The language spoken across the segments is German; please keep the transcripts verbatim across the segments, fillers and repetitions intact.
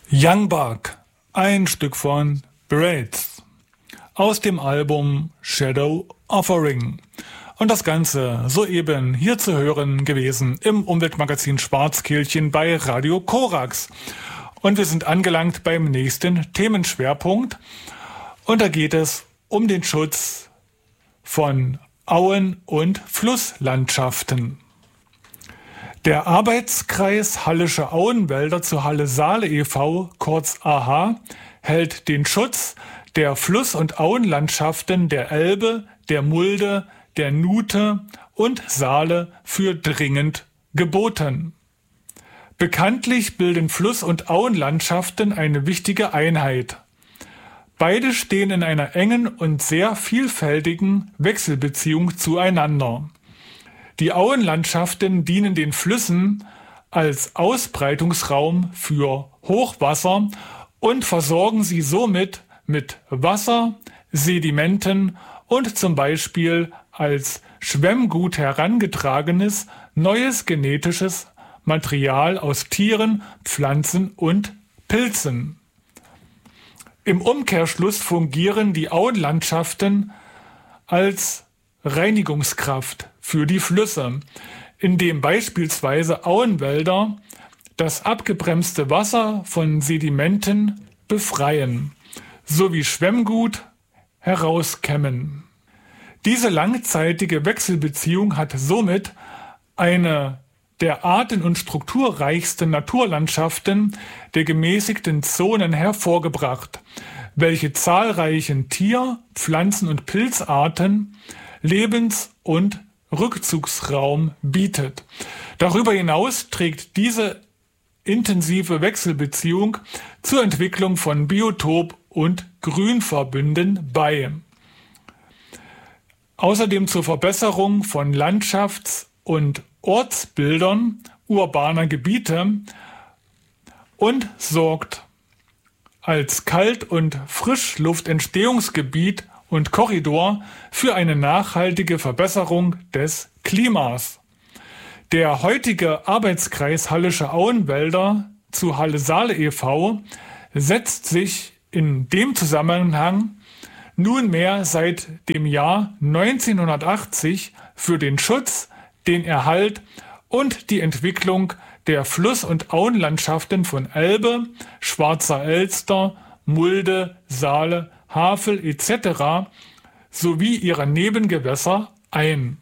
Young Buck, ein Stück von Braids aus dem Album Shadow Offering. Und das Ganze soeben hier zu hören gewesen im Umweltmagazin Schwarzkehlchen bei Radio Korax. Und wir sind angelangt beim nächsten Themenschwerpunkt. Und da geht es um den Schutz von Auen- und Flusslandschaften. Der Arbeitskreis Hallische Auenwälder zu Halle Saale e V, kurz A H, hält den Schutz der Fluss- und Auenlandschaften der Elbe, der Mulde, der Nuthe und Saale für dringend geboten. Bekanntlich bilden Fluss- und Auenlandschaften eine wichtige Einheit. Beide stehen in einer engen und sehr vielfältigen Wechselbeziehung zueinander. Die Auenlandschaften dienen den Flüssen als Ausbreitungsraum für Hochwasser und versorgen sie somit mit Wasser, Sedimenten und zum Beispiel als Schwemmgut herangetragenes neues genetisches Material aus Tieren, Pflanzen und Pilzen. Im Umkehrschluss fungieren die Auenlandschaften als Reinigungskraft für die Flüsse, indem beispielsweise Auenwälder das abgebremste Wasser von Sedimenten befreien, sowie Schwemmgut herauskämmen. Diese langzeitige Wechselbeziehung hat somit eine der arten- und strukturreichsten Naturlandschaften der gemäßigten Zonen hervorgebracht, welche zahlreichen Tier-, Pflanzen- und Pilzarten Lebens- und Rückzugsraum bietet. Darüber hinaus trägt diese intensive Wechselbeziehung zur Entwicklung von Biotop- und Grünverbünden bei. Außerdem zur Verbesserung von Landschafts- und Ortsbildern urbaner Gebiete und sorgt als Kalt- und Frischluftentstehungsgebiet und Korridor für eine nachhaltige Verbesserung des Klimas. Der heutige Arbeitskreis Hallische Auenwälder zu Halle Saale e V setzt sich in dem Zusammenhang nunmehr seit dem Jahr neunzehnhundertachtzig für den Schutz, den Erhalt und die Entwicklung der Fluss- und Auenlandschaften von Elbe, Schwarzer Elster, Mulde, Saale, Havel et cetera sowie ihrer Nebengewässer ein.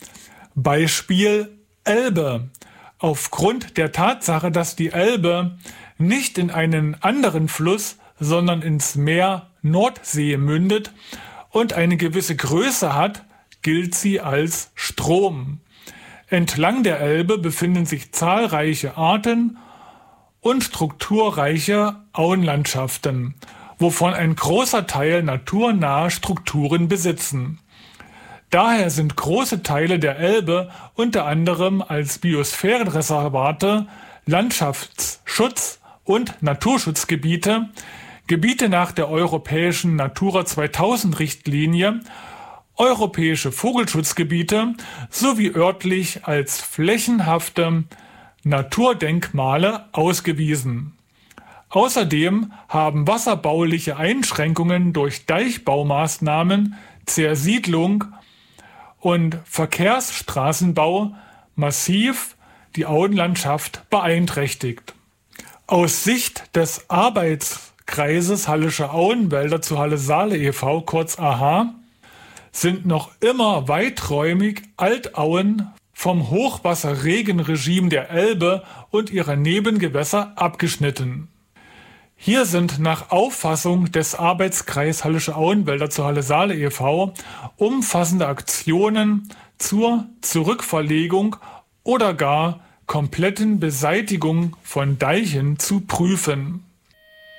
Beispiel Elbe. Aufgrund der Tatsache, dass die Elbe nicht in einen anderen Fluss, sondern ins Meer Nordsee mündet und eine gewisse Größe hat, gilt sie als Strom. Entlang der Elbe befinden sich zahlreiche Arten und strukturreiche Auenlandschaften, wovon ein großer Teil naturnahe Strukturen besitzen. Daher sind große Teile der Elbe unter anderem als Biosphärenreservate, Landschaftsschutz- und Naturschutzgebiete, Gebiete nach der europäischen Natura zweitausend Richtlinie, europäische Vogelschutzgebiete sowie örtlich als flächenhafte Naturdenkmale ausgewiesen. Außerdem haben wasserbauliche Einschränkungen durch Deichbaumaßnahmen, Zersiedlung und Verkehrsstraßenbau massiv die Auenlandschaft beeinträchtigt. Aus Sicht des Arbeitskreises Hallische Auenwälder zu Halle Saale e V, kurz A H, sind noch immer weiträumig Altauen vom Hochwasserregenregime der Elbe und ihrer Nebengewässer abgeschnitten. Hier sind nach Auffassung des Arbeitskreis Hallische Auenwälder zu Halle Saale e V umfassende Aktionen zur Zurückverlegung oder gar kompletten Beseitigung von Deichen zu prüfen.